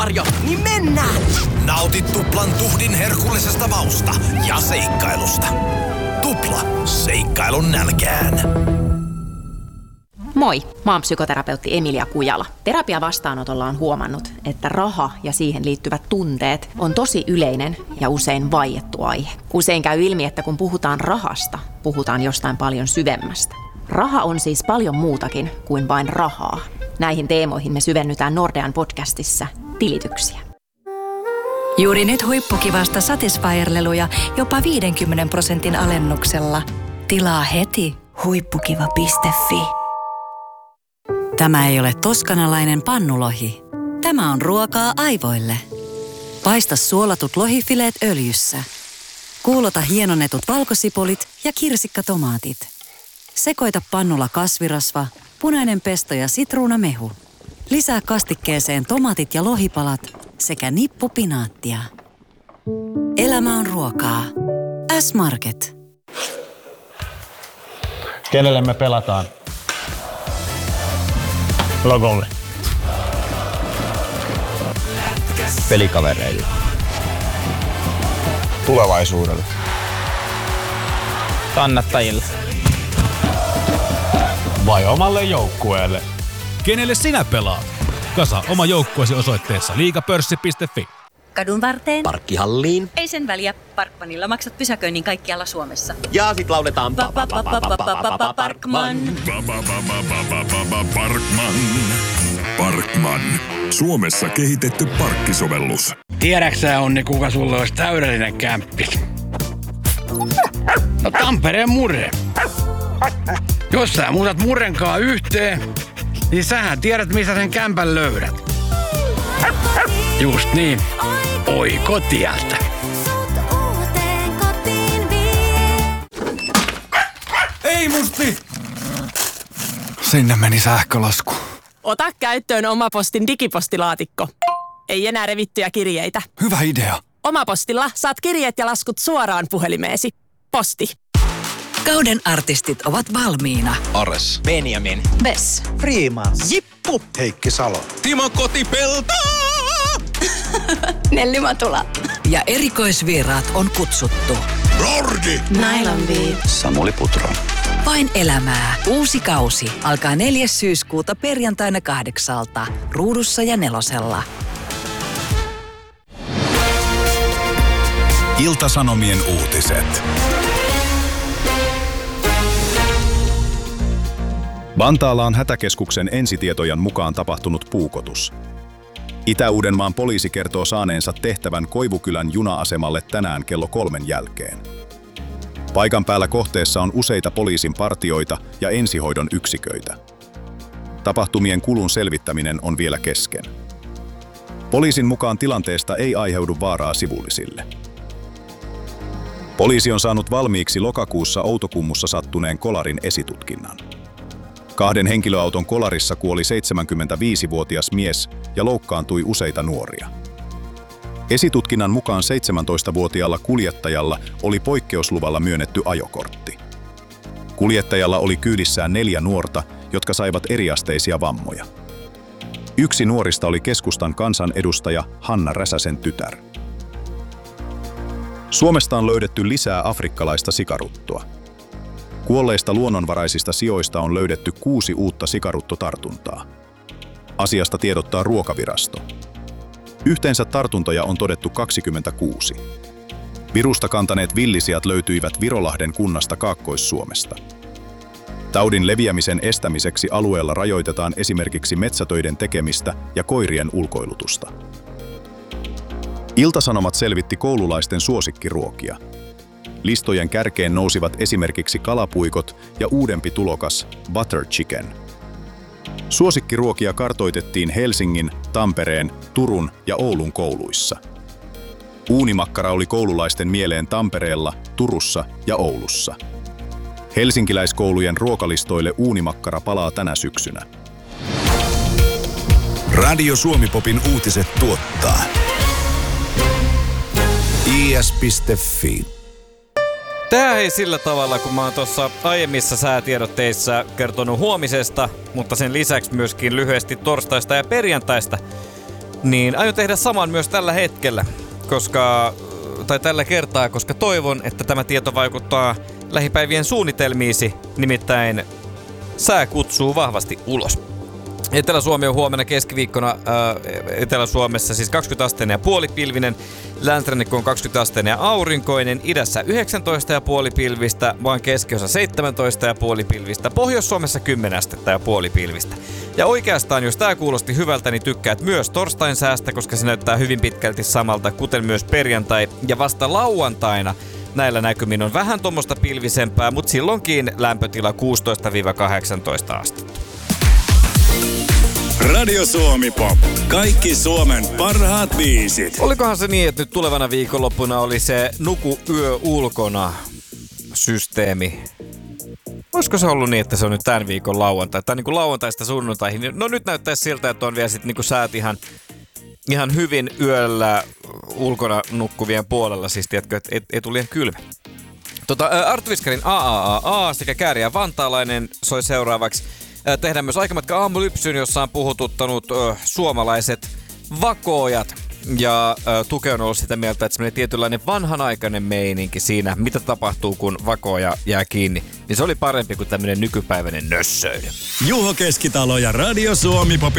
Arjo, niin mennään! Nauti tuplan tuhdin herkullisesta mausta ja seikkailusta. Tupla, seikkailun nälkään. Moi, mä oon psykoterapeutti Emilia Kujala. Terapiavastaanotolla on huomannut, että raha ja siihen liittyvät tunteet on tosi yleinen ja usein vaiettu aihe. Usein käy ilmi, että kun puhutaan rahasta, puhutaan jostain paljon syvemmästä. Raha on siis paljon muutakin kuin vain rahaa. Näihin teemoihin me syvennytään Nordean podcastissa Tilityksiä. Juuri nyt huippukivasta Satisfyer-leluja jopa 50% alennuksella. Tilaa heti huippukiva.fi. Tämä ei ole toskanalainen pannulohi. Tämä on ruokaa aivoille. Paista suolatut lohifileet öljyssä. Kuulota hienonnetut valkosipulit ja kirsikkatomaatit. Sekoita pannulla kasvirasva, punainen pesto ja sitruunamehu. Lisää kastikkeeseen tomaatit ja lohipalat sekä nippu pinaattia. Elämä on ruokaa. S-Market. Kenelle me pelataan? Logolle. Pelikavereille. Tulevaisuudelle. Kannattajille. Vai omalle joukkueelle? Kenelle sinä pelaat? Kasa oma joukkueesi osoitteessa liigapörssi.fi. Kadun varteen. Parkkihalliin. Ei sen väliä. Parkmanilla maksat pysäköinnin kaikkialla Suomessa. Ja sit lauletaan Parkman. Parkman. Suomessa kehitetty parkkisovellus. Tiedäksä, Onni, kuka sulle olisi täydellinen kämppi? No Tampereen Murre. Jos sä muutat Murrenkaa yhteen, niin sähän tiedät, missä sen kämpän löydät. Just niin. Oikotieltä. Ei musti! Sinne meni sähkölasku. Ota käyttöön Omapostin digipostilaatikko. Ei enää revittyjä kirjeitä. Hyvä idea. Omapostilla saat kirjeet ja laskut suoraan puhelimeesi. Posti. Kauden artistit ovat valmiina. Ares. Benjamin. Bess. Freemans. Jippu. Heikki Salo. Timo Kotipelto. Nelli Matula. Ja erikoisvieraat on kutsuttu. Lordi. Nylon Beat. Samuli Putro. Vain elämää. Uusi kausi alkaa 4. syyskuuta perjantaina 8. Ruudussa ja 4. Ilta-Sanomien uutiset. Vantaalla on hätäkeskuksen ensitietojen mukaan tapahtunut puukotus. Itä-Uudenmaan poliisi kertoo saaneensa tehtävän Koivukylän juna-asemalle tänään kello 3 jälkeen. Paikan päällä kohteessa on useita poliisin partioita ja ensihoidon yksiköitä. Tapahtumien kulun selvittäminen on vielä kesken. Poliisin mukaan tilanteesta ei aiheudu vaaraa sivullisille. Poliisi on saanut valmiiksi lokakuussa Outokummussa sattuneen kolarin esitutkinnan. 2 henkilöauton kolarissa kuoli 75-vuotias mies ja loukkaantui useita nuoria. Esitutkinnan mukaan 17-vuotiaalla kuljettajalla oli poikkeusluvalla myönnetty ajokortti. Kuljettajalla oli kyydissään 4 nuorta, jotka saivat eriasteisia vammoja. Yksi nuorista oli keskustan kansanedustaja Hanna Räsäsen tytär. Suomesta on löydetty lisää afrikkalaista sikaruttoa. Kuolleista luonnonvaraisista sioista on löydetty 6 uutta sikaruttotartuntaa. Asiasta tiedottaa Ruokavirasto. Yhteensä tartuntoja on todettu 26. Virusta kantaneet villisijat löytyivät Virolahden kunnasta Kaakkois-Suomesta. Taudin leviämisen estämiseksi alueella rajoitetaan esimerkiksi metsätöiden tekemistä ja koirien ulkoilutusta. Ilta-Sanomat selvitti koululaisten suosikkiruokia. Listojen kärkeen nousivat esimerkiksi kalapuikot ja uudempi tulokas butter chicken. Suosikkiruokia kartoitettiin Helsingin, Tampereen, Turun ja Oulun kouluissa. Uunimakkara oli koululaisten mieleen Tampereella, Turussa ja Oulussa. Helsinkiläiskoulujen ruokalistoille uunimakkara palaa tänä syksynä. Radio Suomi-popin uutiset tuottaa is.fi. Tää ei sillä tavalla, kun mä oon tuossa aiemmissa säätiedotteissa kertonut huomisesta, mutta sen lisäksi myöskin lyhyesti torstaista ja perjantaista. niin aion tehdä saman myös tällä hetkellä, tällä kertaa, koska toivon, että tämä tieto vaikuttaa lähipäivien suunnitelmiisi, nimittäin sää kutsuu vahvasti ulos. Etelä-Suomi on huomenna keskiviikkona Etelä-Suomessa siis 20 asteinen ja puolipilvinen, länsirannikko on 20 asteinen ja aurinkoinen, idässä 19 ja puolipilvistä, vaan keskiosa 17 ja puolipilvistä, Pohjois-Suomessa 10 astetta ja puolipilvistä. Ja oikeastaan, jos tää kuulosti hyvältä, niin tykkäät myös torstain säästä, koska se näyttää hyvin pitkälti samalta, kuten myös perjantai ja vasta lauantaina. Näillä näkymin on vähän tommoista pilvisempää, mutta silloinkin lämpötila 16-18 astetta. Radio Suomi Pop. Kaikki Suomen parhaat biisit. Olikohan se niin, että nyt tulevana viikonloppuna oli se nuku yö ulkona systeemi? Olisiko se ollut niin, että se on nyt tämän viikon lauantai? Tai niin kuin lauantaista sunnuntaihin. No nyt näyttäisi siltä, että on vielä sitten niin kuin säät ihan hyvin yöllä ulkona nukkuvien puolella. Siis tiedätkö, että ei tule liian kylmä. Arttu Viskarin AAAA sekä Kääriä Vantaalainen soi seuraavaksi. Tehdään myös Aikamatka aamulypsyyn, jossa on puhututtanut suomalaiset vakoojat. Ja Tuke on ollut sitä mieltä, että semmoinen tietynlainen vanhanaikainen meininki siinä, mitä tapahtuu, kun vakooja jää kiinni. Niin se oli parempi kuin tämmöinen nykypäiväinen nössöily. Juho Keskitalo ja Radio Suomi Popin